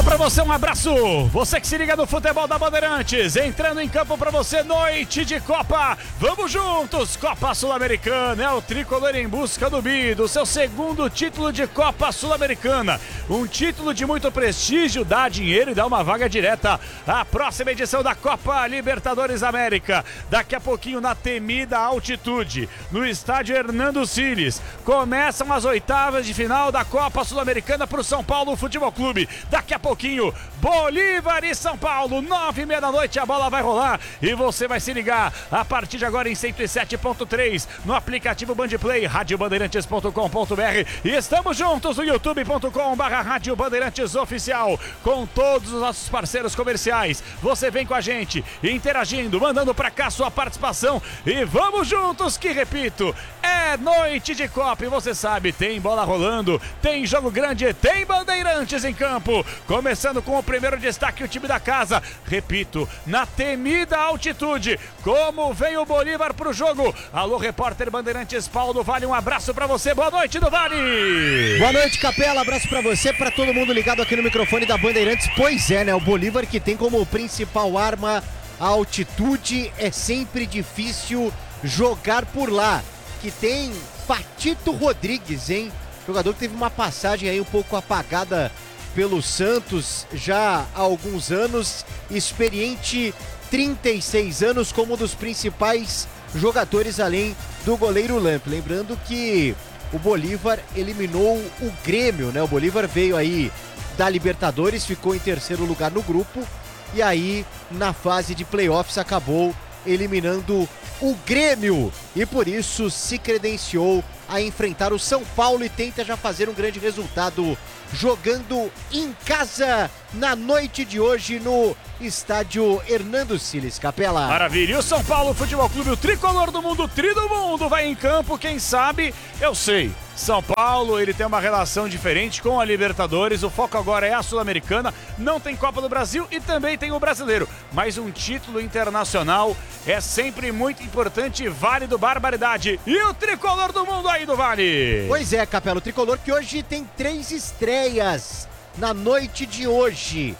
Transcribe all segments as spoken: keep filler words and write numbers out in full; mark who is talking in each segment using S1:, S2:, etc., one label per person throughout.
S1: pra você, um abraço. Você que se liga no futebol da Bandeirantes, entrando em campo pra você, noite de Copa. Vamos juntos, Copa Sul-Americana. É o tricolor em busca do bi, do seu segundo título de Copa Sul-Americana. Um título de muito prestígio, dá dinheiro e dá uma vaga direta à próxima edição da Copa Libertadores América. Daqui a pouquinho, na temida altitude, no estádio Hernando Siles, começam as oitavas de final da Copa Sul-Americana pro São Paulo Futebol Clube. Daqui a pouquinho, Bolívar e São Paulo, nove e meia da noite, a bola vai rolar e você vai se ligar a partir de agora em cento e sete ponto três no aplicativo Bandplay, rádio bandeirantes ponto com ponto br, e estamos juntos no youtube ponto com barra rádio bandeirantes oficial, com todos os nossos parceiros comerciais. Você vem com a gente, interagindo, mandando pra cá sua participação e vamos juntos, que repito, é noite de Copa e você sabe, tem bola rolando, tem jogo grande, tem Bandeirantes em campo. Começando com o primeiro destaque, o time da casa. Repito, na temida altitude. Como vem o Bolívar pro jogo? Alô, repórter Bandeirantes Paulo Vale, um abraço pra você. Boa noite, do Vale.
S2: Boa noite, Capela. Abraço pra você, pra todo mundo ligado aqui no microfone da Bandeirantes. Pois é, né? O Bolívar, que tem como principal arma a altitude, é sempre difícil jogar por lá. Que tem Patito Rodrigues, hein? Jogador que teve uma passagem aí um pouco apagada pelo Santos já há alguns anos, experiente, trinta e seis anos, como um dos principais jogadores além do goleiro Lamp. Lembrando que o Bolívar eliminou o Grêmio, né? O Bolívar veio aí da Libertadores, ficou em terceiro lugar no grupo e aí na fase de playoffs acabou eliminando o Grêmio e por isso se credenciou a enfrentar o São Paulo e tenta já fazer um grande resultado jogando em casa na noite de hoje no estádio Hernando Siles, Capela.
S1: Maravilha, e o São Paulo Futebol Clube, o tricolor do mundo, tri do mundo, vai em campo, quem sabe, eu sei. São Paulo, ele tem uma relação diferente com a Libertadores, o foco agora é a Sul-Americana, não tem Copa do Brasil e também tem o Brasileiro, mas um título internacional é sempre muito importante, válido, barbaridade. E o tricolor do mundo aí do Vale?
S2: Pois é, Capela, o tricolor que hoje tem três estreias na noite de hoje.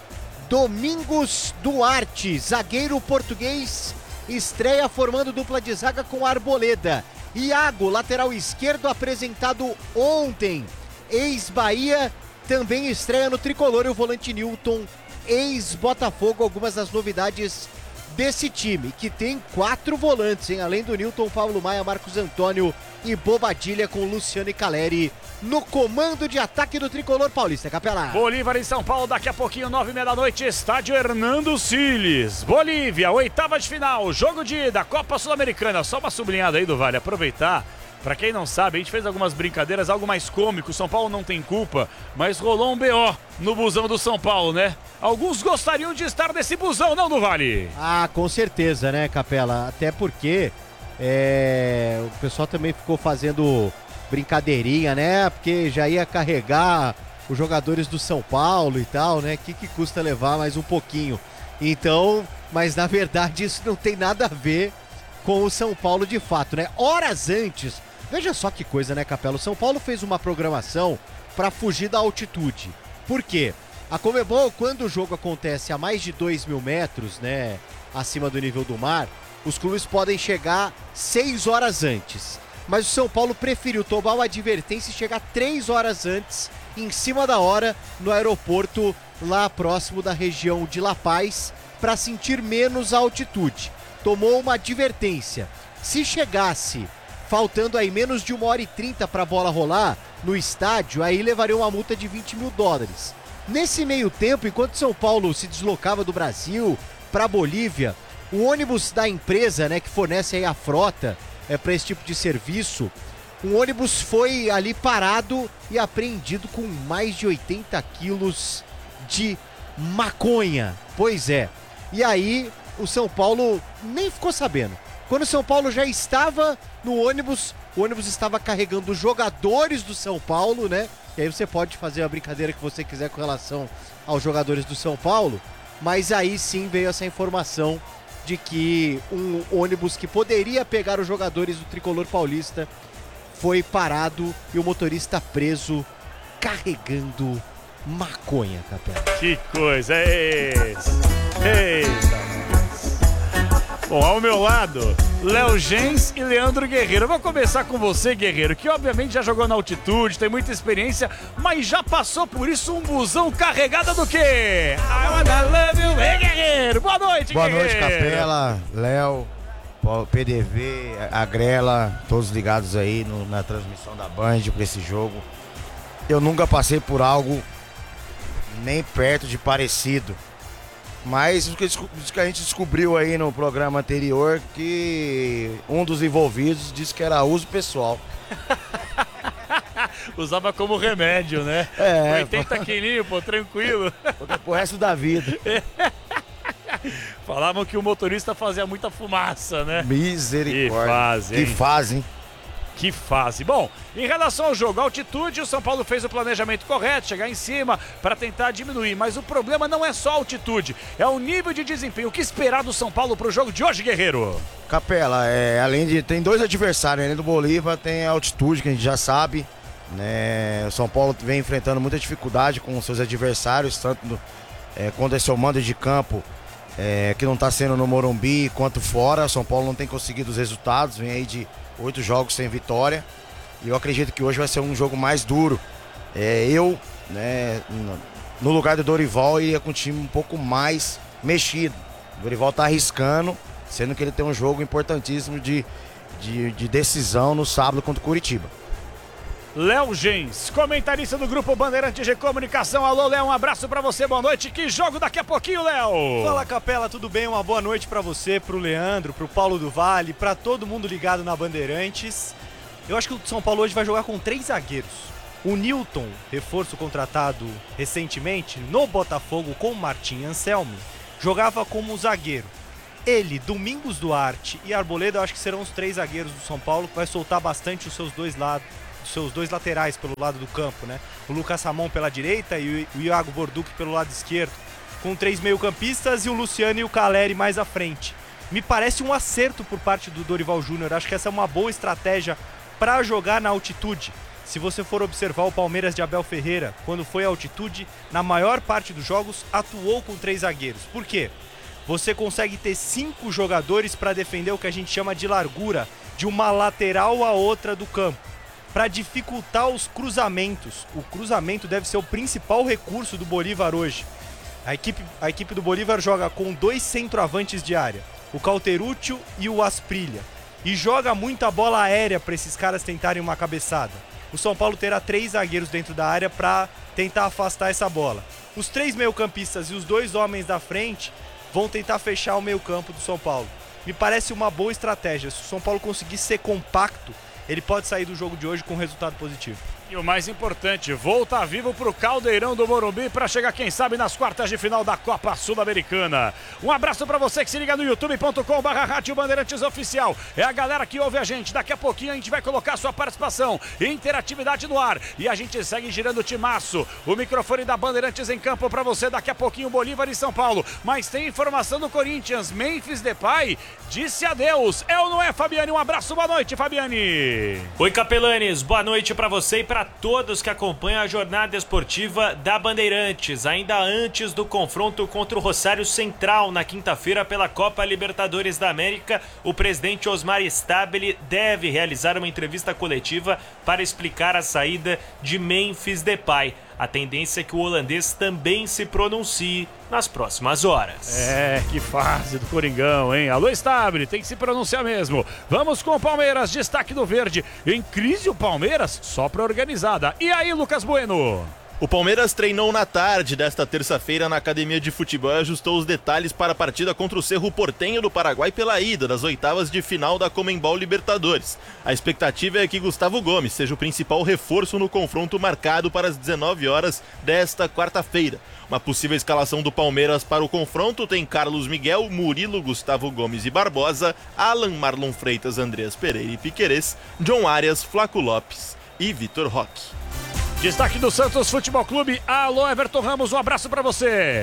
S2: Domingos Duarte, zagueiro português, estreia formando dupla de zaga com Arboleda. Iago, lateral esquerdo, apresentado ontem, ex-Bahia, também estreia no tricolor. E o volante Newton, ex-Botafogo, algumas das novidades desse time, que tem quatro volantes, hein? Além do Newton, Paulo Maia, Marcos Antônio e Bobadilha, com Luciano e Caleri no comando de ataque do tricolor paulista, Capela.
S1: Bolívar em São Paulo, daqui a pouquinho, nove e meia da noite, estádio Hernando Siles. Bolívia, oitava de final, jogo de ida, Copa Sul-Americana. Só uma sublinhada aí do Vale, aproveitar. Pra quem não sabe, a gente fez algumas brincadeiras, algo mais cômico, São Paulo não tem culpa, mas rolou um B O no busão do São Paulo, né? Alguns gostariam de estar nesse busão, não, do Vale?
S2: Ah, com certeza, né, Capela? Até porque é, o pessoal também ficou fazendo brincadeirinha, né? Porque já ia carregar os jogadores do São Paulo e tal, né? O que, que custa levar mais um pouquinho? Então, mas na verdade isso não tem nada a ver com o São Paulo de fato, né? Horas antes, veja só que coisa, né, Capela? O São Paulo fez uma programação para fugir da altitude. Por quê? A Conmebol, quando o jogo acontece a mais de dois mil metros, né, acima do nível do mar, os clubes podem chegar seis horas antes. Mas o São Paulo preferiu tomar uma advertência e chegar três horas antes, em cima da hora, no aeroporto lá próximo da região de La Paz, para sentir menos a altitude. Tomou uma advertência. Se chegasse faltando aí menos de uma hora e trinta para a bola rolar no estádio, aí levaria uma multa de vinte mil dólares. Nesse meio tempo, enquanto São Paulo se deslocava do Brasil para Bolívia, o ônibus da empresa, né, que fornece aí a frota é, para esse tipo de serviço, um ônibus foi ali parado e apreendido com mais de oitenta quilos de maconha. Pois é. E aí o São Paulo nem ficou sabendo. Quando o São Paulo já estava no ônibus, o ônibus estava carregando jogadores do São Paulo, né? E aí você pode fazer a brincadeira que você quiser com relação aos jogadores do São Paulo, mas aí sim veio essa informação de que um ônibus que poderia pegar os jogadores do tricolor paulista foi parado e o motorista preso carregando maconha, Capela.
S1: Que coisa é esse? Eita, bom, ao meu lado, Léo Gens e Leandro Guerreiro. Eu vou começar com você, Guerreiro, que obviamente já jogou na altitude, tem muita experiência, mas já passou por isso um busão carregado do quê? I wanna love you, hey, Guerreiro. Boa noite,
S3: Boa
S1: Guerreiro.
S3: Boa noite, Capela, Léo, P D V, a Grela, todos ligados aí no, na transmissão da Band para esse jogo. Eu nunca passei por algo nem perto de parecido. Mas o que a gente descobriu aí no programa anterior, que um dos envolvidos disse que era uso pessoal.
S1: Usava como remédio, né?
S3: É.
S1: oitenta quilinhos, pô, tranquilo.
S3: Pro resto da vida.
S1: Falavam que o motorista fazia muita fumaça, né?
S3: Misericórdia.
S1: Que fase, hein?
S3: Que fase, hein?
S1: Que fase. Bom, em relação ao jogo, a altitude, o São Paulo fez o planejamento correto, chegar em cima para tentar diminuir, mas o problema não é só a altitude, é o nível de desempenho. O que esperar do São Paulo para o jogo de hoje, Guerreiro?
S3: Capela, é, além de... tem dois adversários, além do Bolívar, tem a altitude, que a gente já sabe, né? O São Paulo vem enfrentando muita dificuldade com os seus adversários, tanto no, é, quando é seu mando de campo, é, que não está sendo no Morumbi, quanto fora. O São Paulo não tem conseguido os resultados, vem aí de oito jogos sem vitória, e eu acredito que hoje vai ser um jogo mais duro. É, eu, né, no lugar do Dorival, iria com um time um pouco mais mexido. O Dorival tá arriscando, sendo que ele tem um jogo importantíssimo de, de, de decisão no sábado contra o Curitiba.
S1: Léo Gens, comentarista do Grupo Bandeirantes de Comunicação. Alô, Léo, um abraço pra você, boa noite. Que jogo daqui a pouquinho, Léo?
S4: Fala, Capela, tudo bem? Uma boa noite pra você, pro Leandro, pro Paulo do Vale, pra todo mundo ligado na Bandeirantes. Eu acho que o São Paulo hoje vai jogar com três zagueiros. O Newton, reforço contratado recentemente no Botafogo com o Martim Anselmi, jogava como zagueiro. Ele, Domingos Duarte e Arboleda, eu acho que serão os três zagueiros do São Paulo, que vai soltar bastante os seus dois lados, os seus dois laterais pelo lado do campo, né? O Lucas Ramon pela direita e o Iago Borduc pelo lado esquerdo, com três meio-campistas e o Luciano e o Caleri mais à frente. Me parece um acerto por parte do Dorival Júnior. Acho que essa é uma boa estratégia para jogar na altitude. Se você for observar o Palmeiras de Abel Ferreira, quando foi à altitude, na maior parte dos jogos atuou com três zagueiros. Por quê? Você consegue ter cinco jogadores para defender o que a gente chama de largura, de uma lateral a outra do campo, para dificultar os cruzamentos. O cruzamento deve ser o principal recurso do Bolívar hoje. A equipe, a equipe do Bolívar joga com dois centroavantes de área, o Cauteruccio e o Asprilla, e joga muita bola aérea para esses caras tentarem uma cabeçada. O São Paulo terá três zagueiros dentro da área para tentar afastar essa bola. Os três meio-campistas e os dois homens da frente vão tentar fechar o meio-campo do São Paulo. Me parece uma boa estratégia. Se o São Paulo conseguir ser compacto, ele pode sair do jogo de hoje com um resultado positivo.
S1: E o mais importante, voltar vivo pro Caldeirão do Morumbi para chegar, quem sabe, nas quartas de final da Copa Sul-Americana. Um abraço para você que se liga no youtube ponto com barra Rádio Bandeirantes Oficial. É a galera que ouve a gente. Daqui a pouquinho a gente vai colocar sua participação e interatividade no ar. E a gente segue girando o timaço. O microfone da Bandeirantes em campo para você. Daqui a pouquinho Bolívar e São Paulo. Mas tem informação do Corinthians. Memphis Depay disse adeus. É ou não é, Fabiane? Um abraço, boa noite, Fabiane.
S5: Oi, Capelanes. Boa noite para você e para todos que acompanham a jornada esportiva da Bandeirantes, ainda antes do confronto contra o Rosário Central na quinta-feira pela Copa Libertadores da América. O presidente Osmar Stabile deve realizar uma entrevista coletiva para explicar a saída de Memphis Depay. A tendência é que o holandês também se pronuncie nas próximas horas.
S1: É, que fase do Coringão, hein? Alô, Stabile, tem que se pronunciar mesmo. Vamos com o Palmeiras, destaque do verde. Em crise o Palmeiras, só pra organizada. E aí, Lucas Bueno?
S6: O Palmeiras treinou na tarde desta terça-feira na academia de futebol e ajustou os detalhes para a partida contra o Cerro Porteño do Paraguai pela ida das oitavas de final da Conmebol Libertadores. A expectativa é que Gustavo Gomes seja o principal reforço no confronto marcado para as dezenove horas desta quarta-feira. Uma possível escalação do Palmeiras para o confronto tem Carlos Miguel, Murilo, Gustavo Gomes e Barbosa, Alan, Marlon Freitas, Andreas Pereira e Piquerez, John Arias, Flaco Lopes e Vitor Roque.
S1: Destaque do Santos Futebol Clube. Alô, Everton Ramos, um abraço pra você.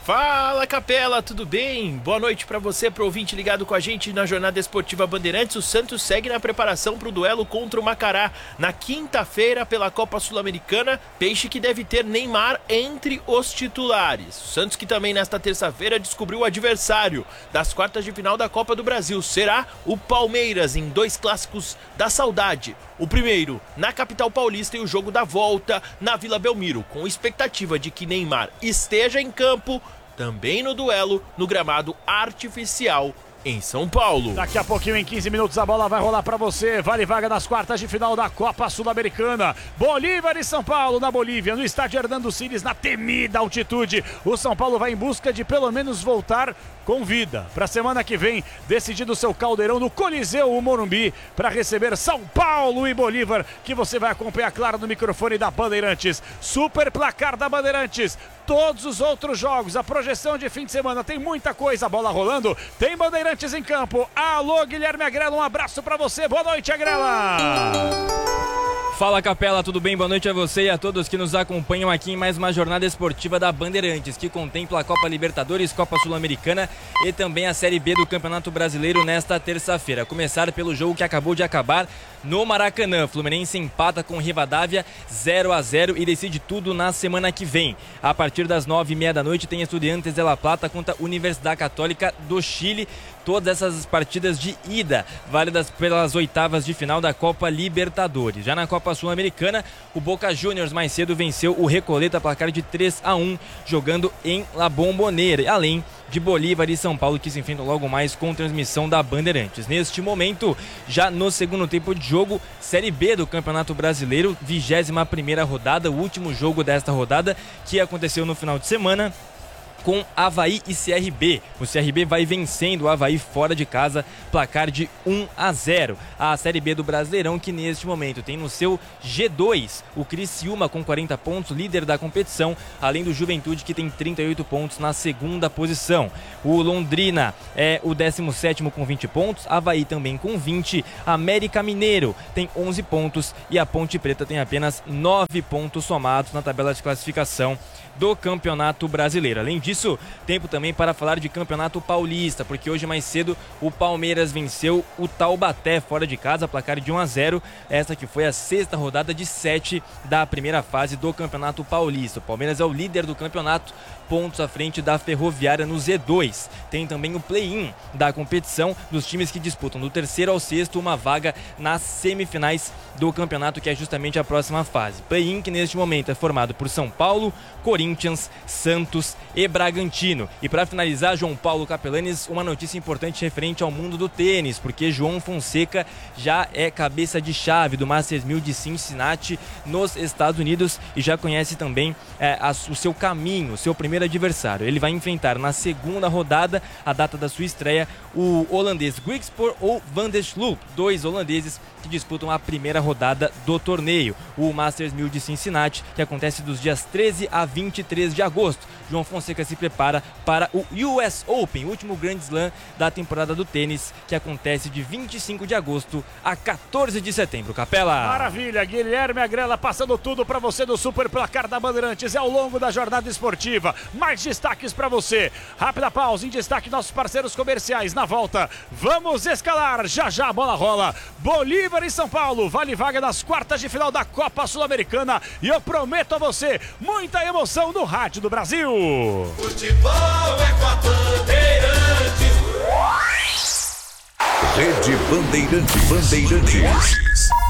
S6: Fala, Capela, tudo bem? Boa noite pra você, pro ouvinte ligado com a gente na Jornada Esportiva Bandeirantes. O Santos segue na preparação pro duelo contra o Macará na quinta-feira pela Copa Sul-Americana, peixe que deve ter Neymar entre os titulares. O Santos que também nesta terça-feira descobriu o adversário das quartas de final da Copa do Brasil. Será o Palmeiras em dois clássicos da saudade. O primeiro na capital paulista e o jogo da volta na Vila Belmiro, com expectativa de que Neymar esteja em campo também no duelo no gramado artificial em São Paulo.
S1: Daqui a pouquinho, em quinze minutos, a bola vai rolar pra você. Vale vaga nas quartas de final da Copa Sul-Americana. Bolívar e São Paulo na Bolívia, no estádio Hernando Siles, na temida altitude. O São Paulo vai em busca de pelo menos voltar com vida pra semana que vem, decidindo seu caldeirão no Coliseu Morumbi, para receber São Paulo e Bolívar, que você vai acompanhar, claro, no microfone da Bandeirantes. Super placar da Bandeirantes. Todos os outros jogos, a projeção de fim de semana, tem muita coisa, bola rolando, tem Bandeirantes em campo. Alô, Guilherme Agrela, um abraço pra você, boa noite, Agrela!
S7: Fala, Capela, tudo bem? Boa noite a você e a todos que nos acompanham aqui em mais uma jornada esportiva da Bandeirantes, que contempla a Copa Libertadores, Copa Sul-Americana e também a Série B do Campeonato Brasileiro nesta terça-feira. Começar pelo jogo que acabou de acabar no Maracanã. Fluminense empata com Rivadavia zero a zero e decide tudo na semana que vem. A partir das nove e meia da noite tem Estudiantes de La Plata contra a Universidade Católica do Chile. Todas essas partidas de ida, válidas pelas oitavas de final da Copa Libertadores. Já na Copa Sul-Americana, o Boca Juniors mais cedo venceu o Recoleta, placar de três a um, jogando em La Bombonera, além de Bolívar e São Paulo, que se enfrentam logo mais com transmissão da Bandeirantes. Neste momento, já no segundo tempo de jogo, Série B do Campeonato Brasileiro, vigésima primeira rodada, o último jogo desta rodada, que aconteceu no final de semana, com Avaí e C R B. O C R B vai vencendo o Avaí fora de casa, placar de um a zero. A Série B do Brasileirão, que neste momento tem no seu G dois o Criciúma com quarenta pontos, líder da competição, além do Juventude, que tem trinta e oito pontos na segunda posição. O Londrina é o décimo sétimo com vinte pontos, Avaí também com vinte, América Mineiro tem onze pontos e a Ponte Preta tem apenas nove pontos somados na tabela de classificação do Campeonato Brasileiro. Além disso, tempo também para falar de Campeonato Paulista, porque hoje mais cedo o Palmeiras venceu o Taubaté fora de casa, placar de um a zero, essa que foi a sexta rodada de sete da primeira fase do Campeonato Paulista. O Palmeiras é o líder do campeonato, pontos à frente da Ferroviária no Z dois. Tem também o play-in da competição, dos times que disputam do terceiro ao sexto uma vaga nas semifinais do campeonato, que é justamente a próxima fase. Play-in que neste momento é formado por São Paulo, Corinthians, Santos e Bragantino. E para finalizar, João Paulo Capelanes, uma notícia importante referente ao mundo do tênis, porque João Fonseca já é cabeça de chave do Masters mil de Cincinnati nos Estados Unidos e já conhece também é, a, o seu caminho, o seu primeiro adversário. Ele vai enfrentar na segunda rodada, a data da sua estreia, o holandês Griekspoor ou Van der Sloot, dois holandeses que disputam a primeira rodada do torneio, o Masters mil de Cincinnati, que acontece dos dias treze a vinte e três de agosto. João Fonseca se prepara para o U S Open, último Grand Slam da temporada do tênis, que acontece de vinte e cinco de agosto a quatorze de setembro. Capela!
S1: Maravilha, Guilherme Agrela passando tudo para você do Super Placar da Bandeirantes. É ao longo da jornada esportiva. Mais destaques para você. Rápida pausa, em destaque nossos parceiros comerciais. Na volta, vamos escalar. Já já a bola rola. Bolívar e São Paulo, vale vaga nas quartas de final da Copa Sul-Americana. E eu prometo a você, muita emoção no rádio do Brasil.
S8: Futebol é com a Bandeirantes. Rede Bandeirantes. Bandeirantes.